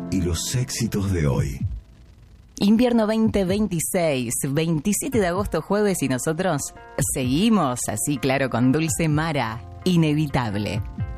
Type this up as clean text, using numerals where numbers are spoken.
y los éxitos de hoy. Invierno 2026, 27 de agosto, jueves, y nosotros seguimos así, claro, con Dulce Mara, Inevitable.